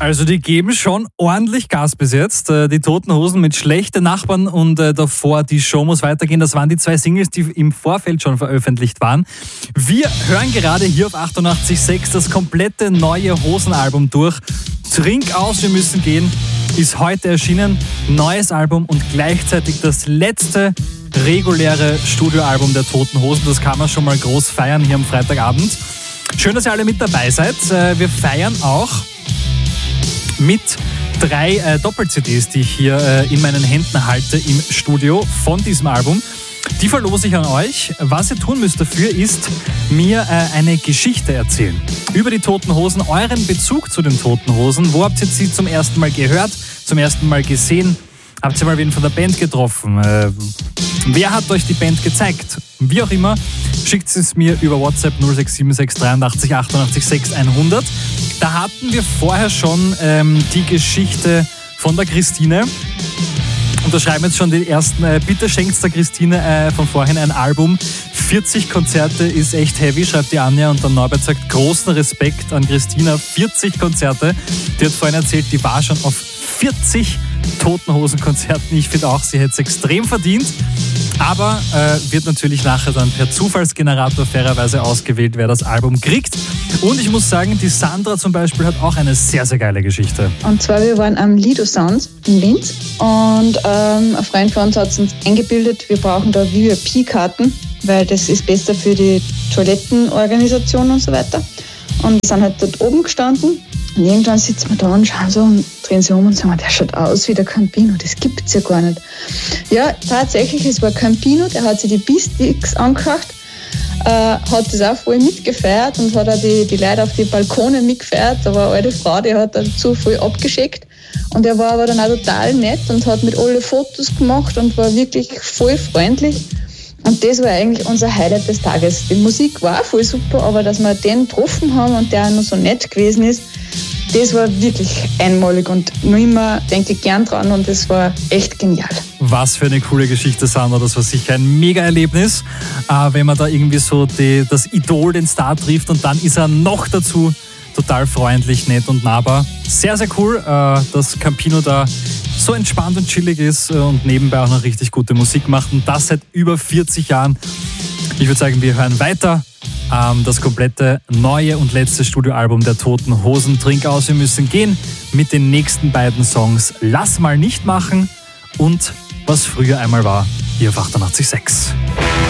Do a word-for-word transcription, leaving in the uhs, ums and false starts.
Also die geben schon ordentlich Gas bis jetzt. Die Toten Hosen mit Schlechte Nachbarn und äh, davor Die Show muss weitergehen. Das waren die zwei Singles, die im Vorfeld schon veröffentlicht waren. Wir hören gerade hier auf achtundachtzig Komma sechs das komplette neue Hosenalbum durch. Trink aus, wir müssen gehen, ist heute erschienen. Neues Album und gleichzeitig das letzte reguläre Studioalbum der Toten Hosen. Das kann man schon mal groß feiern hier am Freitagabend. Schön, dass ihr alle mit dabei seid. Wir feiern auch mit drei äh, Doppel-C Ds, die ich hier äh, in meinen Händen halte im Studio von diesem Album. Die verlose ich an euch. Was ihr tun müsst dafür ist, mir äh, eine Geschichte erzählen. Über die Toten Hosen, euren Bezug zu den Toten Hosen. Wo habt ihr sie zum ersten Mal gehört, zum ersten Mal gesehen? Habt ihr mal wen von der Band getroffen? Äh, wer hat euch die Band gezeigt? Wie auch immer, schickt es mir über WhatsApp null sechs sieben sechs dreiundachtzig achtundachtzig sechs hundert. Da hatten wir vorher schon ähm, die Geschichte von der Christine. Und da schreiben jetzt schon die ersten, äh, bitte schenkt der Christine äh, von vorhin ein Album. vierzig Konzerte ist echt heavy, schreibt die Anja. Und dann Norbert sagt, großen Respekt an Christina. vierzig Konzerte. Die hat vorhin erzählt, die war schon auf vierzig Toten Hosen Konzerten. Ich finde auch, sie hätte es extrem verdient. Aber äh, wird natürlich nachher dann per Zufallsgenerator fairerweise ausgewählt, wer das Album kriegt. Und ich muss sagen, die Sandra zum Beispiel hat auch eine sehr, sehr geile Geschichte. Und zwar, wir waren am Lido Sounds in Linz und ähm, ein Freund von uns hat uns eingebildet, wir brauchen da V I P-Karten, weil das ist besser für die Toilettenorganisation und so weiter. Und wir sind halt dort oben gestanden. Und irgendwann sitzen wir da und schauen so und drehen sie um und sagen, der schaut aus wie der Campino, das gibt's ja gar nicht. Ja, tatsächlich, es war Campino, der hat sich die Beasticks angehört, äh, hat das auch voll mitgefeiert und hat auch die, die Leute auf die Balkone mitgefeiert. Da war eine alte Frau, die hat dazu voll abgeschickt. Und er war aber dann auch total nett und hat mit alle Fotos gemacht und war wirklich voll freundlich. Und das war eigentlich unser Highlight des Tages. Die Musik war auch voll super, aber dass wir den getroffen haben und der auch noch so nett gewesen ist, das war wirklich einmalig und noch immer denke ich gern dran und das war echt genial. Was für eine coole Geschichte, Sandra. Das war sicher ein Mega-Erlebnis, äh, wenn man da irgendwie so die, das Idol, den Star trifft und dann ist er noch dazu total freundlich, nett und nahbar. Sehr, sehr cool, äh, dass Campino da so entspannt und chillig ist und nebenbei auch noch richtig gute Musik macht und das seit über vierzig Jahren. Ich würde sagen, wir hören weiter. Ähm, das komplette neue und letzte Studioalbum der Toten Hosen. Trink aus, wir müssen gehen mit den nächsten beiden Songs Lass mal nicht machen und Was früher einmal war, hier auf achtundachtzig Komma sechs.